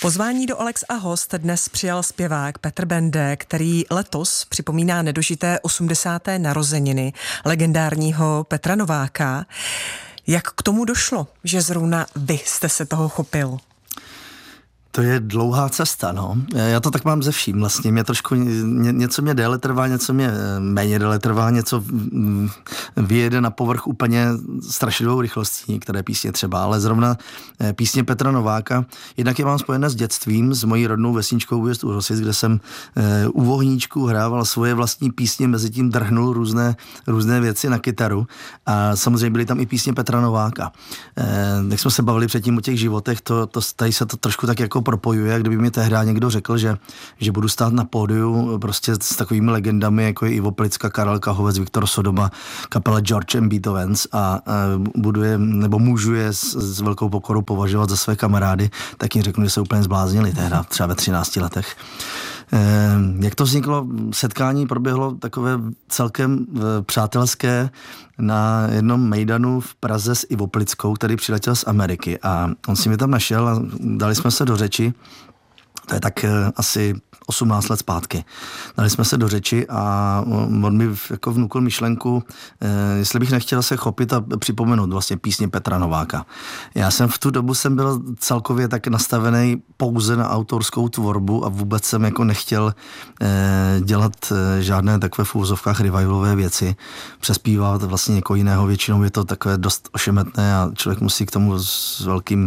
Pozvání do Alex a host dnes přijal zpěvák Petr Bende, který letos připomíná nedožité 80. narozeniny legendárního Petra Nováka. Jak k tomu došlo, že zrovna vy jste se toho chopil? To je dlouhá cesta, no. Já to tak mám ze vším vlastně. Mě trošku, něco mě déle trvá, něco mě méně déle trvá, něco vyjede na povrch úplně strašlivou rychlostí, některé písně třeba, ale zrovna písně Petra Nováka, jednak je mám spojené s dětstvím, s mojí rodnou vesničkou Újezd u Rosic, kde jsem u vohníčku hrával svoje vlastní písně, mezi tím drhnul různé věci na kytaru a samozřejmě byly tam i písně Petra Nováka. Jak jsme se bavili předtím o těch životech, tady se to trošku tak jako propojuje, kdyby mi tehdy někdo řekl, že budu stát na pódiu prostě s takovými legendami, jako je Ivo Plicka, Karel Kahovec, Viktor Sodoma, kapela George and Beethovens a budu je, nebo můžu je s velkou pokorou považovat za své kamarády, tak jim řeknu, že se úplně zbláznili tehdy, třeba ve 13 letech. Jak to vzniklo? Setkání proběhlo takové celkem přátelské na jednom mejdanu v Praze s Ivo Plickou, který přiletěl z Ameriky a on si mě tam našel a dali jsme se do řeči. To je tak asi 18 let zpátky. Dali jsme se do řeči a on mi jako vnukl myšlenku, jestli bych nechtěl se chopit a připomenout vlastně písně Petra Nováka. Já jsem v tu dobu byl celkově tak nastavený pouze na autorskou tvorbu a vůbec jsem jako nechtěl dělat žádné takové v úvozovkách revivalové věci. Přespívat vlastně někoho jiného, většinou je to takové dost ošemetné a člověk musí k tomu s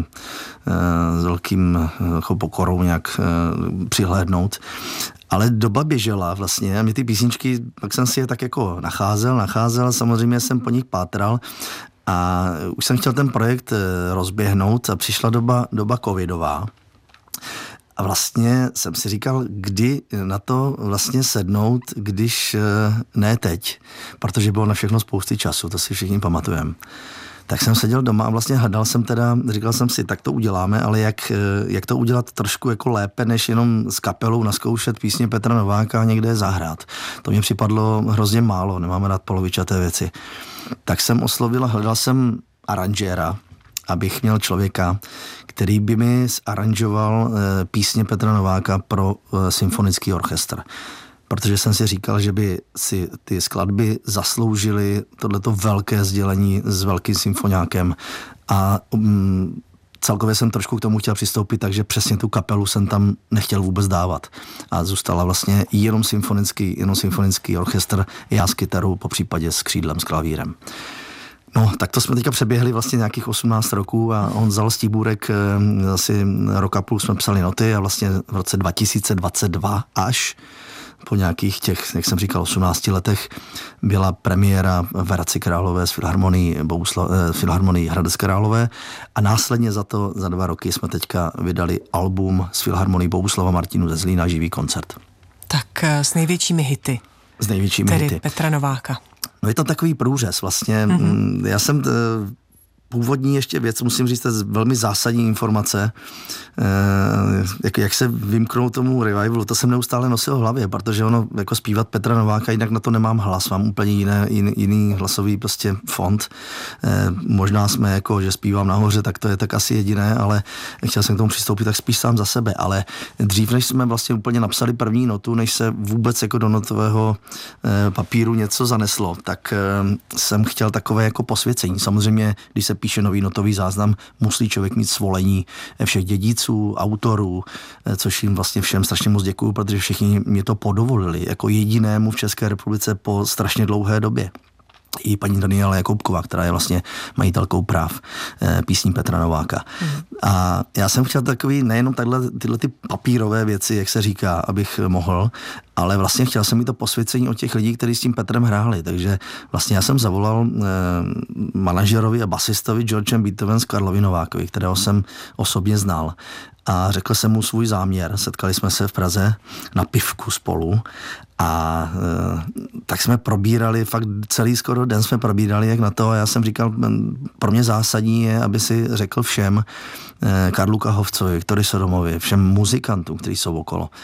velkým pokorou nějak přihlédnout. Ale doba běžela vlastně a mě ty písničky, pak jsem si je tak jako nacházel, samozřejmě jsem po nich pátral a už jsem chtěl ten projekt rozběhnout a přišla doba covidová. A vlastně jsem si říkal, kdy na to vlastně sednout, když ne teď, protože bylo na všechno spousty času, to si všichni pamatujeme. Tak jsem seděl doma a vlastně říkal jsem si, tak to uděláme, ale jak to udělat trošku jako lépe, než jenom s kapelou naskoušet písně Petra Nováka a někde zahrát. To mě připadlo hrozně málo, nemáme rád polovičaté věci. Tak jsem oslovil a hledal jsem aranžéra, abych měl člověka, který by mi zaranžoval písně Petra Nováka pro symfonický orchestr. Protože jsem si říkal, že by si ty skladby zasloužily tohleto velké sdělení s velkým symfoniákem a celkově jsem trošku k tomu chtěl přistoupit, takže přesně tu kapelu jsem tam nechtěl vůbec dávat. A zůstala vlastně jenom symfonický orchestr, já s kytarou, popřípadě s křídlem, s klavírem. No, tak to jsme teďka přeběhli vlastně nějakých 18 roků a Honza Stibůrek asi rok a půl jsme psali noty a vlastně v roce 2022 až po nějakých těch, jak jsem říkal, 18 letech byla premiéra v Hradci Králové s Filharmonií Hradec Králové a následně za 2 roky jsme teďka vydali album s Filharmonií Bohuslava Martinů ze Zlína, živý koncert. Tak s největšími hity. Tedy Petra Nováka. No je to takový průřez vlastně. Mm-hmm. Já jsem původní ještě věc, musím říct, to je velmi zásadní informace, jak se vymknout tomu revivalu, to jsem neustále nosil v hlavě, protože ono, jako zpívat Petra Nováka, jinak na to nemám hlas, mám úplně jiný hlasový prostě fond. Možná jsme jako, že zpívám nahoře, tak to je tak asi jediné, ale chtěl jsem k tomu přistoupit tak spíš sám za sebe, ale dřív, než jsme vlastně úplně napsali první notu, než se vůbec jako do notového papíru něco zaneslo, tak jsem chtěl takové jako posvěcení. Samozřejmě, když se píše nový notový záznam, musí člověk mít svolení všech dědiců, autorů, což jim vlastně všem strašně moc děkuju, protože všichni mě to podovolili jako jedinému v České republice po strašně dlouhé době. I paní Daniela Jakubková, která je vlastně majitelkou práv písní Petra Nováka. A já jsem chtěl takový, nejenom tyhle ty papírové věci, jak se říká, abych mohl, ale vlastně chtěl jsem mít to posvěcení od těch lidí, kteří s tím Petrem hráli. Takže vlastně já jsem zavolal manažerovi a basistovi George Beethovens Karlovi Novákovi, kterého jsem osobně znal. A řekl jsem mu svůj záměr. Setkali jsme se v Praze na pivku spolu a tak jsme probírali, fakt celý skoro den jsme probírali, jak na to. A já jsem říkal, pro mě zásadní je, aby si řekl všem, Karlu Kahovcovi, Viktoru Sodomovi, všem muzikantům, kteří jsou okolo,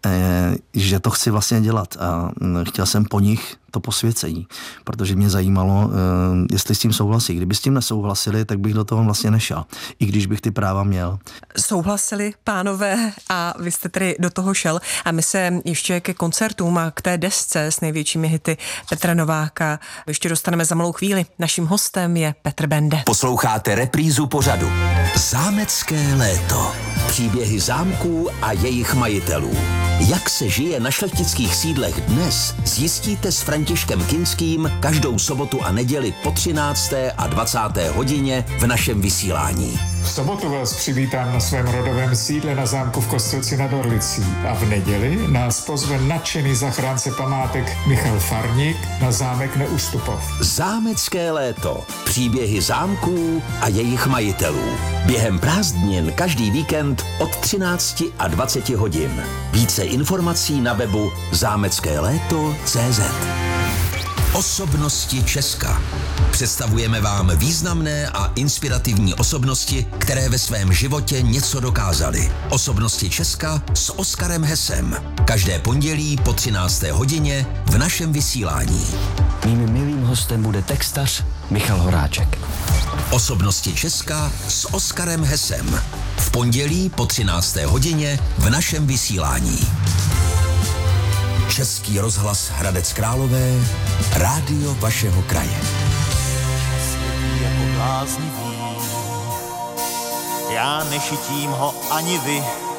že to chci vlastně dělat a chtěl jsem po nich to posvěcení, protože mě zajímalo, jestli s tím souhlasí. Kdyby s tím nesouhlasili, tak bych do toho vlastně nešel, i když bych ty práva měl. Souhlasili pánové a vy jste tedy do toho šel a my se ještě ke koncertům a k té desce s největšími hity Petra Nováka ještě dostaneme za malou chvíli. Naším hostem je Petr Bende. Posloucháte reprízu pořadu Zámecké léto. Příběhy zámků a jejich majitelů. Jak se žije na šlechtických sídlech dnes, zjistíte s Františkem Kinským každou sobotu a neděli po 13. a 20. hodině v našem vysílání. V sobotu vás přivítám na svém rodovém sídle na zámku v Kostelci nad Orlicí a v neděli nás pozve nadšený zachránce památek Michal Farník na zámek Neustupov. Zámecké léto. Příběhy zámků a jejich majitelů. Během prázdnin každý víkend od 13 a 20 hodin. Více informací na webu zámeckéléto.cz. Osobnosti Česka. Představujeme vám významné a inspirativní osobnosti, které ve svém životě něco dokázaly. Osobnosti Česka s Oskarem Hesem. Každé pondělí po 13. hodině v našem vysílání. Mým milým hostem bude textař Michal Horáček. Osobnosti Česka s Oskarem Hesem. V pondělí po 13. hodině v našem vysílání. Český rozhlas Hradec Králové, rádio vašeho kraje. Jako bláznivý, já nešitím ho ani vy.